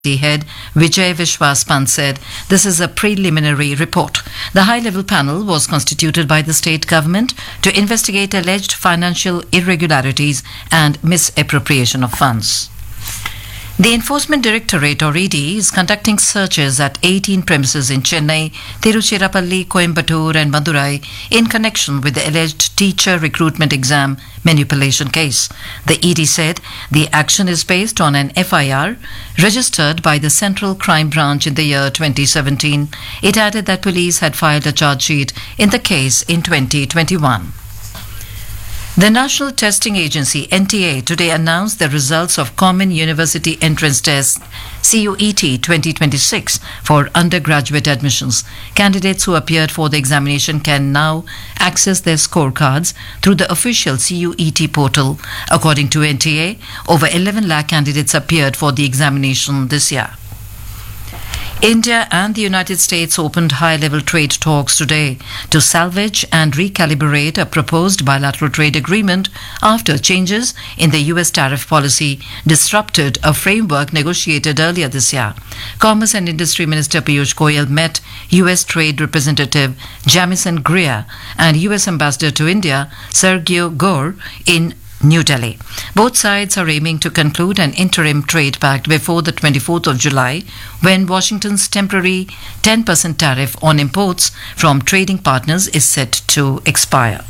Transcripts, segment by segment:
head Vijay Vishwas Pant said this is a preliminary report. The high-level panel was constituted by the state government to investigate alleged financial irregularities and misappropriation of funds. The Enforcement Directorate, or ED, is conducting searches at 18 premises in Chennai, Tiruchirappalli, Coimbatore and Madurai in connection with the alleged teacher recruitment exam manipulation case. The ED said the action is based on an FIR registered by the Central Crime Branch in the year 2017. It added that police had filed a charge sheet in the case in 2021. The National Testing Agency NTA today announced the results of Common University Entrance Test CUET 2026 for undergraduate admissions. Candidates who appeared for the examination can now access their scorecards through the official CUET portal. According to NTA, over 11 lakh candidates appeared for the examination this year. India and the United States opened high-level trade talks today to salvage and recalibrate a proposed bilateral trade agreement after changes in the U.S. tariff policy disrupted a framework negotiated earlier this year. Commerce and Industry Minister Piyush Goyal met U.S. Trade Representative Jamison Greer and U.S. Ambassador to India Sergio Gore in New Delhi. Both sides are aiming to conclude an interim trade pact before the 24th of July, when Washington's temporary 10% tariff on imports from trading partners is set to expire.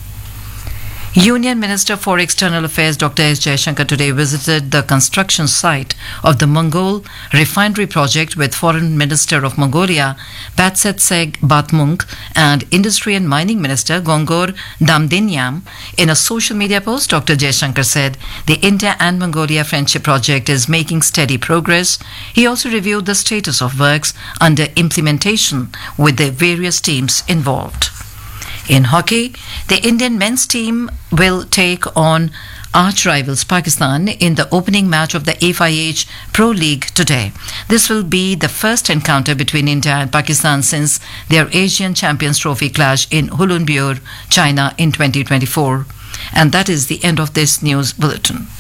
Union Minister for External Affairs Dr. S. Jaishankar today visited the construction site of the Mongol refinery project with Foreign Minister of Mongolia Patsetseg Batmung and Industry and Mining Minister Gongor Damdinyam. In a social media post, Dr. Jaishankar said the India and Mongolia Friendship Project is making steady progress. He also reviewed the status of works under implementation with the various teams involved. In hockey, the Indian men's team will take on arch rivals Pakistan in the opening match of the FIH Pro League today. This will be the first encounter between India and Pakistan since their Asian Champions Trophy clash in Hulunbuir, China in 2024. And that is the end of this news bulletin.